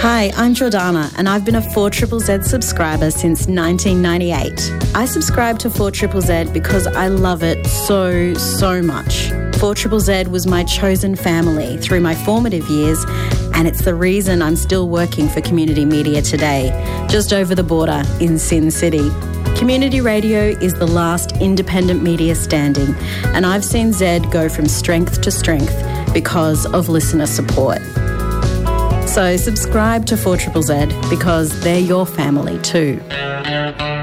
Hi, I'm Jordana and I've been a 4ZZZ subscriber since 1998. I subscribe to 4ZZZ because I love it so much. 4ZZZ was my chosen family through my formative years, and it's the reason I'm still working for community media today, just over the border in Sin City. Community radio is the last independent media standing, and I've seen Zed go from strength to strength because of listener support. So subscribe to 4ZZZ because they're your family too.